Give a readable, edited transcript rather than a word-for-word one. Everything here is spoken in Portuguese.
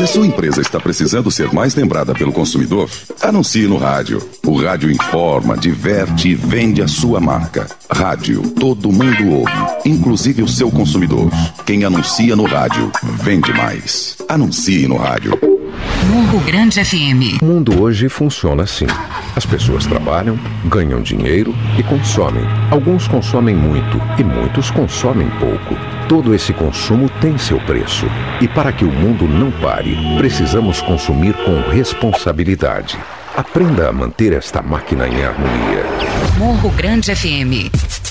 Se a sua empresa está precisando ser mais lembrada pelo consumidor, anuncie no rádio. O rádio informa, diverte e vende a sua marca. Rádio, todo mundo ouve, inclusive o seu consumidor. Quem anuncia no rádio, vende mais. Anuncie no rádio. Morro Grande FM. O mundo hoje funciona assim. As pessoas trabalham, ganham dinheiro e consomem. Alguns consomem muito e muitos consomem pouco. Todo esse consumo tem seu preço. E para que o mundo não pare, precisamos consumir com responsabilidade. Aprenda a manter esta máquina em harmonia. Morro Grande FM.